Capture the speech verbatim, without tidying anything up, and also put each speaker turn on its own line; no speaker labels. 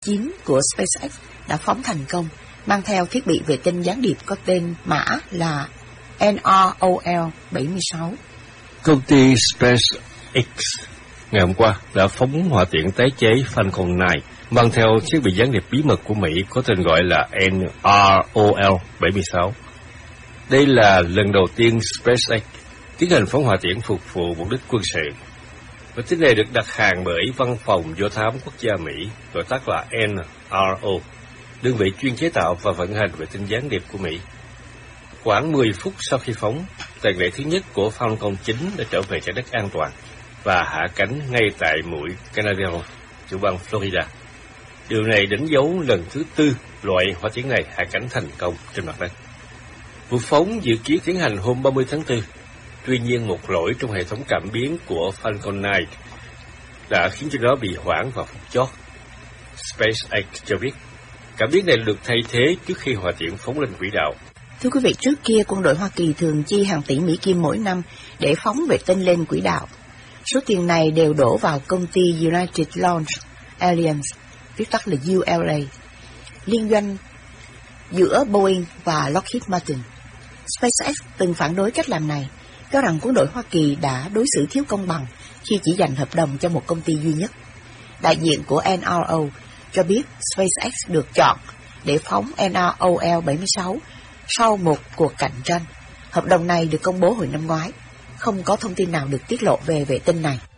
chín của SpaceX đã phóng thành công, mang theo thiết bị vệ tinh gián điệp có tên mã là N R O L bảy mươi sáu.
Công ty SpaceX ngày hôm qua đã phóng hỏa tiễn tái chế Falcon chín mang theo thiết bị gián điệp bí mật của Mỹ có tên gọi là N R O L bảy mươi sáu. Đây là lần đầu tiên SpaceX tiến hành phóng hỏa tiễn phục vụ mục đích quân sự. Vệ tinh này được đặt hàng bởi Văn phòng Do thám Quốc gia Mỹ, gọi tắt là N R O, đơn vị chuyên chế tạo và vận hành vệ tinh gián điệp của Mỹ. Khoảng mười phút sau khi phóng, tàn lệ thứ nhất của Falcon chín đã trở về trái đất an toàn và hạ cánh ngay tại mũi Canaveral, tiểu bang Florida. Điều này đánh dấu lần thứ tư loại hỏa tiễn này hạ cánh thành công trên mặt đất. Vụ phóng dự kiến tiến hành hôm ba mươi tháng tư. Tuy nhiên, một lỗi trong hệ thống cảm biến của Falcon chín đã khiến cho nó bị hoãn vào phút chót. SpaceX cho biết, cảm biến này được thay thế trước khi hỏa tiễn phóng lên quỹ đạo.
Thưa quý vị, trước kia quân đội Hoa Kỳ thường chi hàng tỷ Mỹ Kim mỗi năm để phóng vệ tinh lên quỹ đạo. Số tiền này đều đổ vào công ty United Launch Alliance, viết tắt là U L A, liên doanh giữa Boeing và Lockheed Martin. SpaceX từng phản đối cách làm này, cho rằng quân đội Hoa Kỳ đã đối xử thiếu công bằng khi chỉ dành hợp đồng cho một công ty duy nhất. Đại diện của N R O cho biết SpaceX được chọn để phóng N R O L bảy mươi sáu sau một cuộc cạnh tranh. Hợp đồng này được công bố hồi năm ngoái. Không có thông tin nào được tiết lộ về vệ tinh này.